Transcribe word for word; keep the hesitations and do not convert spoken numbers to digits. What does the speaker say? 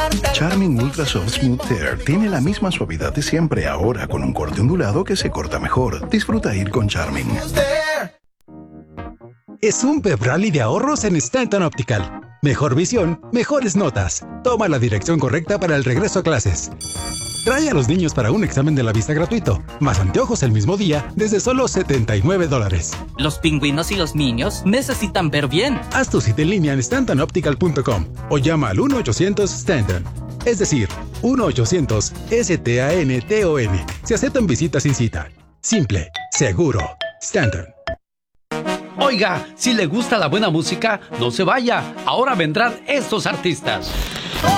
Charming Ultra Soft Smooth Tear tiene la misma suavidad de siempre, ahora con un corte ondulado que se corta mejor. Disfruta ir con Charming. Es un Pep Rally de ahorros en Stanton Optical. Mejor visión, mejores notas. Toma la dirección correcta para el regreso a clases. Trae a los niños para un examen de la vista gratuito, más anteojos el mismo día desde solo setenta y nueve dólares. Los pingüinos y los niños necesitan ver bien. Haz tu cita en línea en stanton optical punto com o llama al uno ochocientos Stanton. Es decir, uno ochocientos S T A N T O N. Se aceptan visitas sin cita. Simple, seguro. Stanton. Oiga, si le gusta la buena música, no se vaya. Ahora vendrán estos artistas.